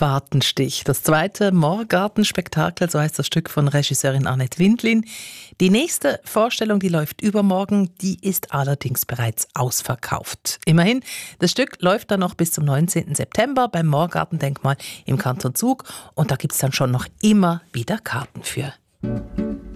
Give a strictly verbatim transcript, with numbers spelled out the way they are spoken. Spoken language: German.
Spatenstich. Das zweite Moorgartenspektakel, so heißt das Stück von Regisseurin Annette Windlin. Die nächste Vorstellung, die läuft übermorgen, die ist allerdings bereits ausverkauft. Immerhin, das Stück läuft dann noch bis zum neunzehnten September beim Moorgartendenkmal im Kanton Zug und da gibt es dann schon noch immer wieder Karten für.